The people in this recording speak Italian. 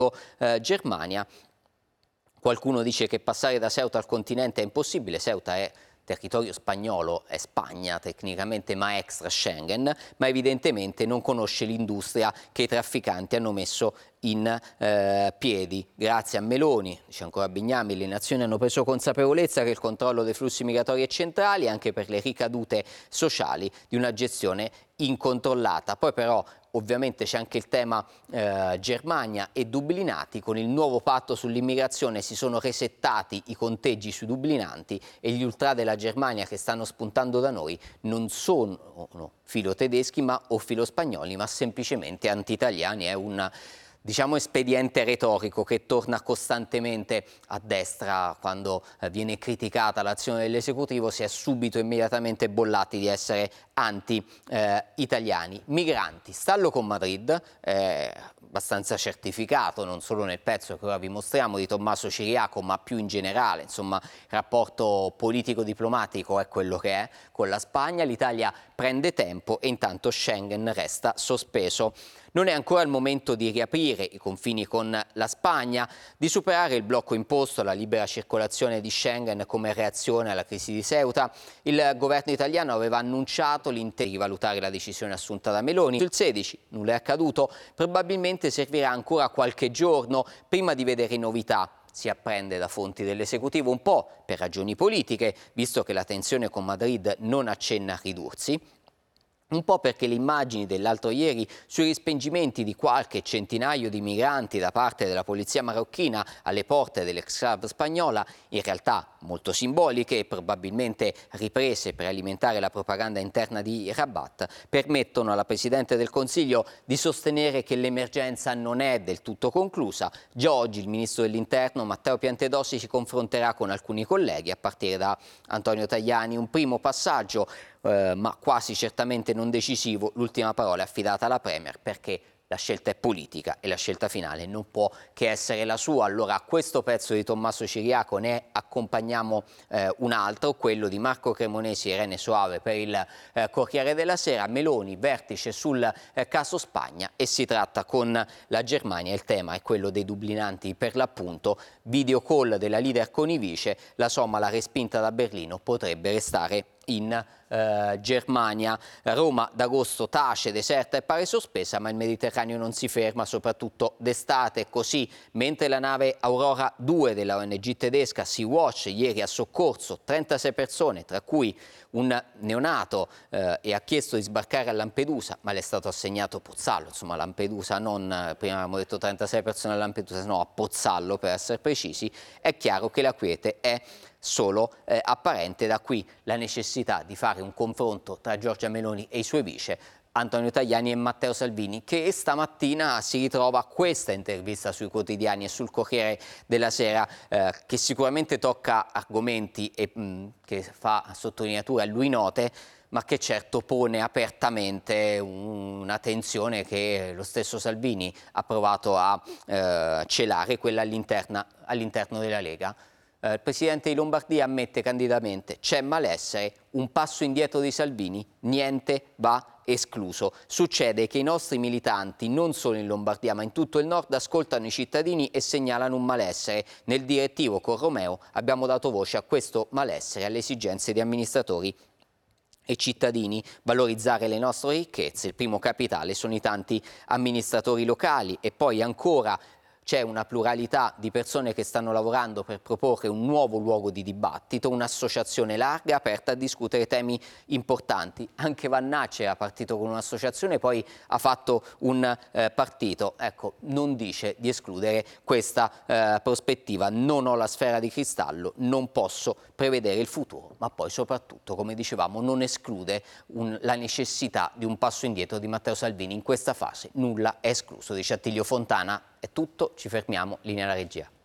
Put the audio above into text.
Germania. Qualcuno dice che passare da Ceuta al continente è impossibile. Ceuta è territorio spagnolo, è Spagna tecnicamente, ma è extra Schengen, ma evidentemente non conosce l'industria che i trafficanti hanno messo in piedi. Grazie a Meloni, dice ancora Bignami, le nazioni hanno preso consapevolezza che il controllo dei flussi migratori è centrale anche per le ricadute sociali di una gestione incontrollata. Poi però ovviamente c'è anche il tema Germania e dublinati. Con il nuovo patto sull'immigrazione si sono resettati i conteggi sui dublinanti e gli ultra della Germania che stanno spuntando da noi non sono filo tedeschi o filo spagnoli, ma semplicemente anti-italiani. È un espediente retorico che torna costantemente a destra quando viene criticata l'azione dell'esecutivo, si è subito immediatamente bollati di essere anti-italiani. Migranti, stallo con Madrid, abbastanza certificato, non solo nel pezzo che ora vi mostriamo di Tommaso Ciriaco, ma più in generale, insomma, il rapporto politico-diplomatico è quello che è con la Spagna, l'Italia prende tempo e intanto Schengen resta sospeso. Non è ancora il momento di riaprire i confini con la Spagna, di superare il blocco imposto alla libera circolazione di Schengen come reazione alla crisi di Ceuta. Il governo italiano aveva annunciato l'intento di rivalutare la decisione assunta da Meloni. Il 16 nulla è accaduto, probabilmente servirà ancora qualche giorno prima di vedere novità. Si apprende da fonti dell'esecutivo, un po' per ragioni politiche, visto che la tensione con Madrid non accenna a ridursi, un po' perché le immagini dell'altro ieri sui respingimenti di qualche centinaio di migranti da parte della polizia marocchina alle porte dell'ex-club spagnola, in realtà molto simboliche e probabilmente riprese per alimentare la propaganda interna di Rabat, permettono alla Presidente del Consiglio di sostenere che l'emergenza non è del tutto conclusa. Già oggi il Ministro dell'Interno, Matteo Piantedosi, si confronterà con alcuni colleghi, a partire da Antonio Tajani. Un primo passaggio ma quasi certamente non decisivo, l'ultima parola è affidata alla Premier perché la scelta è politica e la scelta finale non può che essere la sua. Allora a questo pezzo di Tommaso Ciriaco ne accompagniamo un altro, quello di Marco Cremonesi e Irene Soave per il Corriere della Sera. Meloni, vertice sul caso Spagna e si tratta con la Germania. Il tema è quello dei dublinanti per l'appunto, video call della leader con i vice, la somala respinta da Berlino potrebbe restare in Germania. Roma d'agosto tace, deserta e pare sospesa, ma il Mediterraneo non si ferma, soprattutto d'estate. Così, mentre la nave Aurora 2 della ONG tedesca Sea-Watch ieri ha soccorso 36 persone, tra cui un neonato, e ha chiesto di sbarcare a Lampedusa, ma le è stato assegnato Pozzallo, insomma Lampedusa non, prima avevamo detto 36 persone a Lampedusa, no, a Pozzallo per essere precisi, è chiaro che la quiete è solo apparente. Da qui la necessità di fare un confronto tra Giorgia Meloni e i suoi vice, Antonio Tajani e Matteo Salvini, che stamattina si ritrova questa intervista sui quotidiani e sul Corriere della Sera, che sicuramente tocca argomenti che fa sottolineature a lui note, ma che certo pone apertamente una tensione che lo stesso Salvini ha provato a celare, quella all'interno della Lega. Il Presidente di Lombardia ammette candidamente: c'è malessere, un passo indietro di Salvini, niente va escluso. Succede che i nostri militanti, non solo in Lombardia ma in tutto il nord, ascoltano i cittadini e segnalano un malessere. Nel direttivo con Romeo abbiamo dato voce a questo malessere, alle esigenze di amministratori e cittadini. Valorizzare le nostre ricchezze, il primo capitale sono i tanti amministratori locali. E poi ancora c'è una pluralità di persone che stanno lavorando per proporre un nuovo luogo di dibattito, un'associazione larga aperta a discutere temi importanti. Anche Vannacci era partito con un'associazione, poi ha fatto un partito. Ecco, non dice di escludere questa prospettiva. Non ho la sfera di cristallo, non posso prevedere il futuro, ma poi soprattutto, come dicevamo, non esclude la necessità di un passo indietro di Matteo Salvini. In questa fase nulla è escluso, dice Attilio Fontana. È tutto, ci fermiamo, linea alla regia.